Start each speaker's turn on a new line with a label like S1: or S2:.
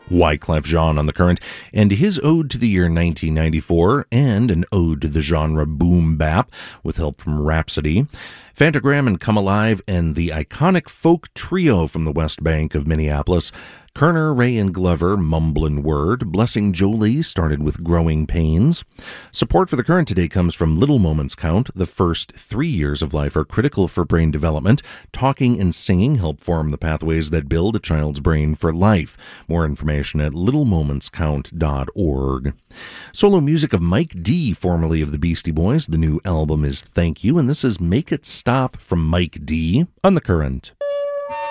S1: Wyclef Jean on the Current, and his ode to the year 1994, and an ode to the genre boom bap with help from Rhapsody. Phantogram and Come Alive, and the iconic folk trio from the West Bank of Minneapolis. Kerner, Ray, and Glover, Mumblin' Word. Blessing Jolie started with Growing Pains. Support for the Current today comes from Little Moments Count. The first 3 years of life are critical for brain development. Talking and singing help form the pathways that build a child's brain for life. More information at littlemomentscount.org. Solo music of Mike D., formerly of the Beastie Boys. The new album is Thank You, and this is Make It Stop from Mike D. on the Current.